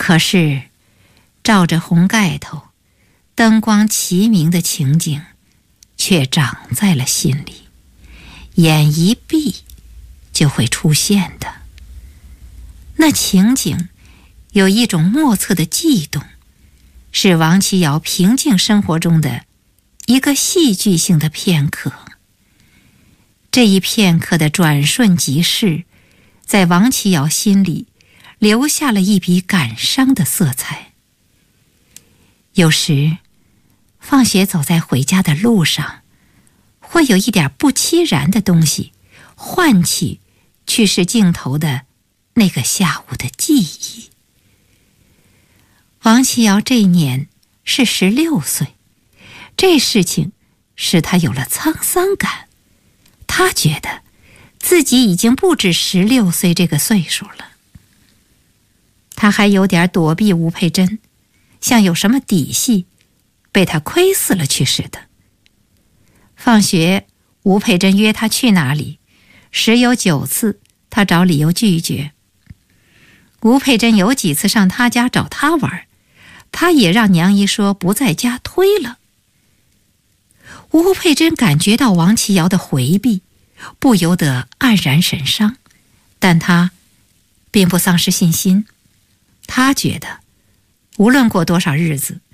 可是照着红盖头，灯光齐明的情景却长在了心里，眼一闭就会出现的。那情景有一种莫测的悸动，是王琦瑶平静生活中的一个戏剧性的片刻。这一片刻的转瞬即逝，在王琦瑶心里留下了一笔感伤的色彩。有时放学走在回家的路上，会有一点不期然的东西唤起去世镜头的那个下午的记忆。王琦瑶这一年是16岁，这事情使他有了沧桑感。他觉得自己已经不止16岁这个岁数了。他还有点躲避吴佩珍，像有什么底细被他窥伺了去似的。放学，吴佩珍约他去哪里，10有9次他找理由拒绝。吴佩珍有几次上他家找他玩，他也让娘姨说不在家推了。吴佩珍感觉到王琦瑶的回避，不由得黯然神伤，但他并不丧失信心。他觉得无论过多少日子，